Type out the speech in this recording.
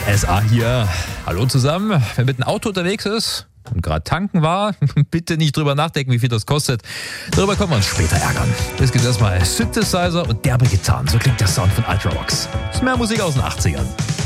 SA hier. Hallo zusammen. Wer mit dem Auto unterwegs ist und gerade tanken war, bitte nicht drüber nachdenken, wie viel das kostet. Darüber können wir uns später ärgern. Jetzt gibt es erstmal Synthesizer und derbe Gitarren. So klingt der Sound von Ultravox. Das ist mehr Musik aus den 80ern.